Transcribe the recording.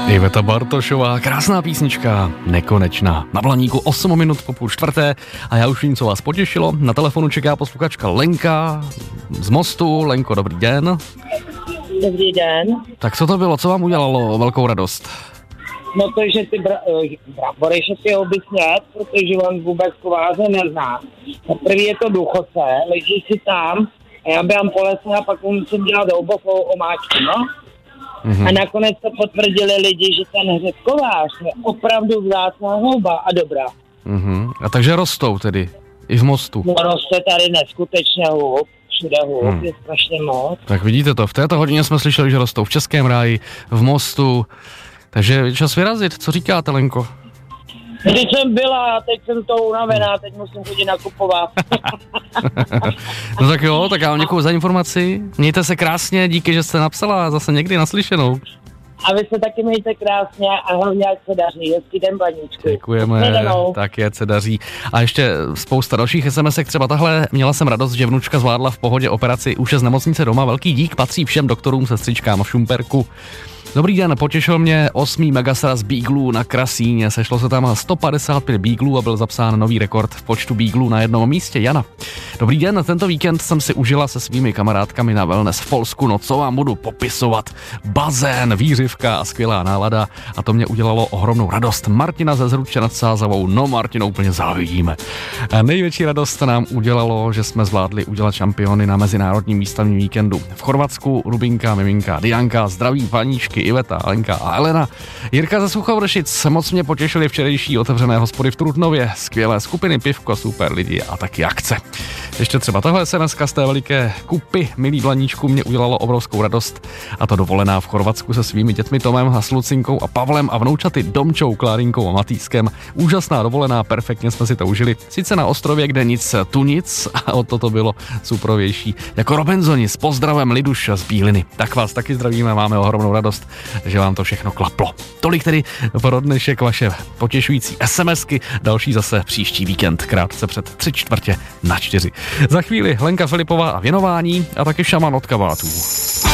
Iveta Bartošová, krásná písnička, nekonečná. Na Blaníku 8 minut po 3:30 a já už vím, co vás potěšilo. Na telefonu čeká posluchačka Lenka z Mostu. Lenko, dobrý den. Dobrý den. Tak co to bylo, co vám udělalo velkou radost? No to, že ty brambory, že ty obysnět, protože on vůbec kováře nezná. První je to důchodce, leží si tam a já běhám po lese a pak musím dělat houbovou omáčku, no. A nakonec to potvrdili lidi, že ten řepkovář je opravdu vzácná houba a dobrá. A takže rostou tedy, i v Mostu. No roste tady neskutečně hub, všude hub, je strašně moc. Tak vidíte to, v této hodině jsme slyšeli, že rostou v Českém ráji, v Mostu, takže je čas vyrazit. Co říkáte, Lenko? Teď jsem byla, teď jsem to unavená, teď musím chodit nakupovat. No tak jo, tak já vám děkuju za informaci. Mějte se krásně, díky, že jste napsala, zase někdy naslyšenou. A vy se taky mějte krásně a hlavně ať se daří. Hezký den, Blaníčku. Děkujeme, tak je, se daří. A ještě spousta dalších SMSek, třeba tahle. Měla jsem radost, že vnučka zvládla v pohodě operaci, už je z nemocnice doma. Velký dík patří všem doktorům, sestřičkám v Šumperku. Dobrý den, potěšil mě 8. megasraz Beaglů na Krasíně. Sešlo se tam 155 Beaglů a byl zapsán nový rekord v počtu Beaglů na jednom místě. Jana. Dobrý den, tento víkend jsem si užila se svými kamarádkami na wellness v Polsku. No co vám budu popisovat? Bazén, výřivka a skvělá nálada. A to mě udělalo ohromnou radost. Martina ze Zruče nad Sázavou. No Martinu úplně závidíme. A největší radost nám udělalo, že jsme zvládli udělat šampiony na mezinárodním výstavním víkendu. V Chorvatsku Rubinka, Miminka, Dianka, zdraví paníčky, Iveta, Lenka a Elena. Jirka ze Suchovršic, moc mě potěšili včerejší otevřené hospody v Trutnově. Skvělé skupiny, pivko, super lidi a taky akce. Ještě třeba tahle SMS-ka z té veliké kupy, milý Blaníčku, mě udělalo obrovskou radost. A to dovolená v Chorvatsku se svými dětmi Tomem a s Lucinkou a Pavlem a vnoučaty Domčou, Klárinkou a Matýskem. Úžasná dovolená, perfektně jsme si to užili. Sice na ostrově, kde nic tu nic, a o to bylo suprovější. Jako Robenzoni s pozdravem Liduš z Bíliny. Tak vás taky zdravíme, máme ohromnou radost, že vám to všechno klaplo. Tolik tedy pro dnešek vaše potěšující SMSky, další zase příští víkend, krátce před 3:45. Za chvíli Lenka Filipová a věnování a taky šaman od kabátů.